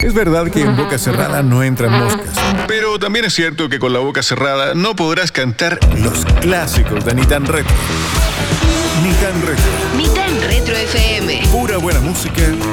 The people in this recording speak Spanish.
Es verdad que en boca cerrada no entran moscas, Pero también es cierto que con la boca cerrada no podrás cantar. los clásicos de Ni Tan Retro. Ni Tan Retro. Ni tan Retro FM. Pura buena música